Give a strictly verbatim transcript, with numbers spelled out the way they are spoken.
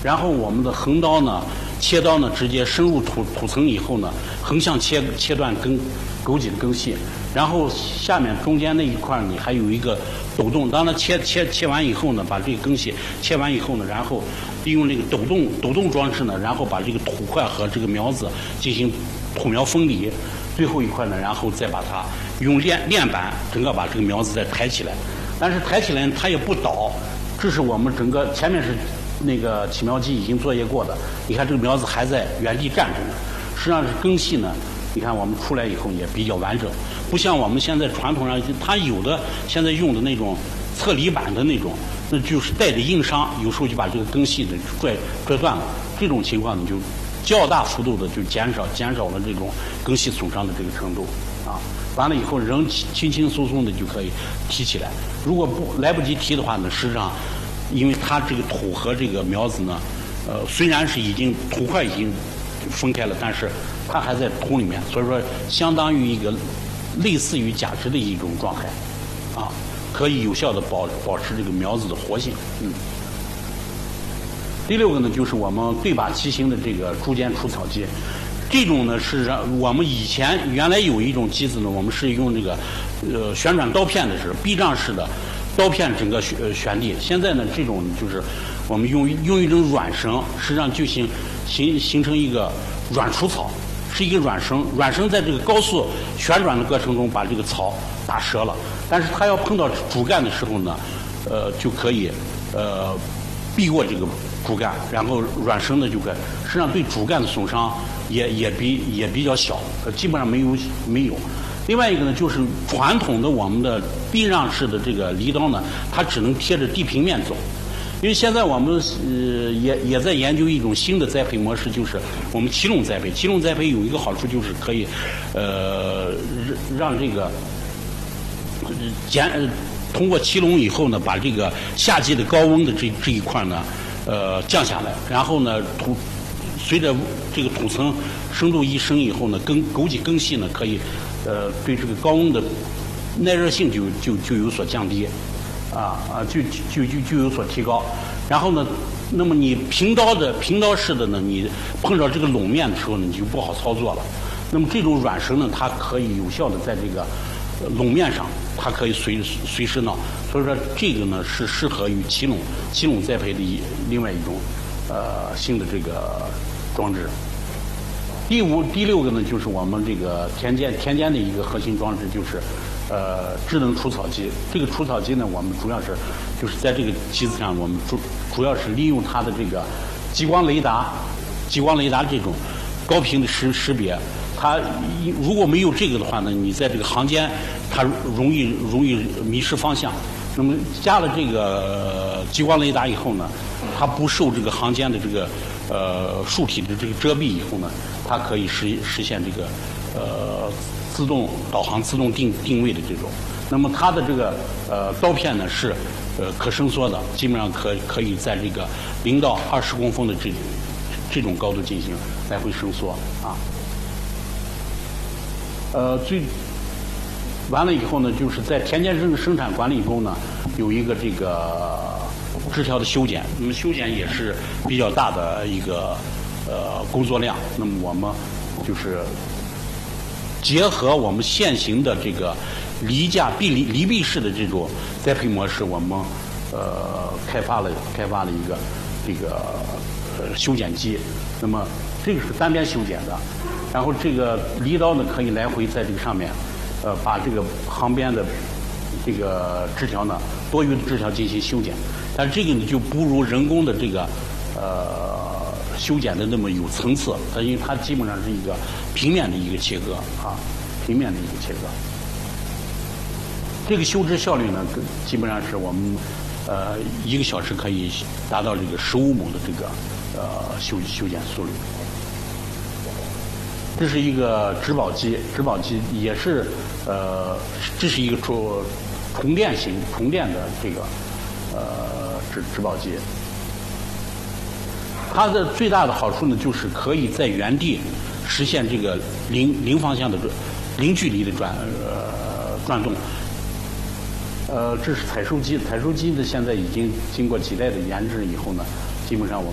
然后我们的横刀呢，切刀呢直接深入土土层以后呢，横向切切断根枸杞的根系，然后下面中间那一块呢还有一个抖动，当它切切切完以后呢，把这个根系切完以后呢，然后利用这个抖动抖动装置呢，然后把这个土块和这个苗子进行土苗分离，最后一块呢，然后再把它用链链板整个把这个苗子再抬起来，但是抬起来它也不倒，这是我们整个前面是那个起苗机已经作业过的，你看这个苗子还在原地站着呢，实际上是根系呢，你看我们出来以后也比较完整，不像我们现在传统上它有的现在用的那种侧离板的那种，那就是带着硬伤，有时候就把这个根系的拽拽断了，这种情况呢就较大幅度的就减少减少了这种根系损伤的这个程度啊。完了以后人轻轻松松的就可以提起来，如果不来不及提的话呢，实际上因为它这个土和这个苗子呢，呃，虽然是已经土块已经分开了，但是它还在土里面，所以说相当于一个类似于假肢的一种状态，啊，可以有效的保保持这个苗子的活性。嗯。第六个呢，就是我们对把齐形的这个竹间除草机，这种呢是让我们以前原来有一种机子呢，我们是用这个呃旋转刀片的是避障式的。刀片整个旋旋地，现在呢，这种就是我们用用一种软绳，实际上就形形形成一个软除草，是一个软绳，软绳在这个高速旋转的过程中把这个草打折了，但是它要碰到主干的时候呢，呃，就可以呃避过这个主干，然后软绳呢就可以，实际上对主干的损伤也也比也比较小，呃，基本上没有没有。另外一个呢，就是传统的我们的避让式的这个犁刀呢，它只能贴着地平面走。因为现在我们呃也也在研究一种新的栽培模式，就是我们齐垄栽培。齐垄栽培有一个好处就是可以呃让这个减呃通过齐垄以后呢，把这个夏季的高温的这这一块呢呃降下来，然后呢土随着这个土层深度一升以后呢，根枸杞根系呢可以。呃，对这个高温的耐热性就就就有所降低，啊啊，就就就就有所提高。然后呢，那么你平刀的平刀式的呢，你碰到这个垄面的时候呢，你就不好操作了。那么这种软绳呢，它可以有效的在这个垄面上，它可以随随时挠。所以说，这个呢是适合于齐垄齐垄栽培的一另外一种呃新的这个装置。第五、第六个呢，就是我们这个田间田间的一个核心装置，就是呃智能除草机。这个除草机呢，我们主要是就是在这个机子上，我们主主要是利用它的这个激光雷达、激光雷达这种高频的识识别。它如果没有这个的话呢，你在这个行间它容易容易迷失方向。那么加了这个激光雷达以后呢，它不受这个行间的这个呃树体的这个遮蔽以后呢，它可以实实现这个呃自动导航、自动定定位的这种。那么它的这个呃刀片呢是呃可伸缩的，基本上可可以在这个零到二十公分的这这种高度进行来回伸缩啊。呃，最完了以后呢，就是在田间生生产管理中呢，有一个这个枝条的修剪，那么修剪也是比较大的一个呃工作量。那么我们就是结合我们现行的这个犁架避犁犁壁式的这种栽培模式，我们呃开发了开发了一个这个呃修剪机。那么这个是单边修剪的，然后这个犁刀呢可以来回在这个上面。呃，把这个旁边的这个枝条呢，多余的枝条进行修剪，但这个呢就不如人工的这个呃修剪的那么有层次，它因为它基本上是一个平面的一个切割啊，平面的一个切割。这个修枝效率呢，基本上是我们呃一个小时可以达到这个十五亩的这个呃修修剪速率。这是一个植保机，植保机也是呃，这是一个充充电型充电的这个呃植植保机。它的最大的好处呢，就是可以在原地实现这个零零方向的零距离的转呃转动。呃，这是采收机，采收机呢现在已经经过几代的研制以后呢，基本上我们。